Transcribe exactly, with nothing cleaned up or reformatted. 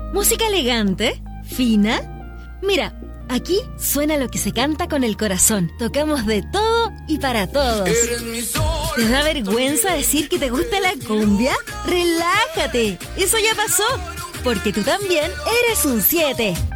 ¿Música elegante? ¿Fina? Mira, aquí suena lo que se canta con el corazón. Tocamos de todo y para todos. ¿Te da vergüenza decir que te gusta la cumbia? ¡Relájate! Eso ya pasó, porque tú también eres un siete.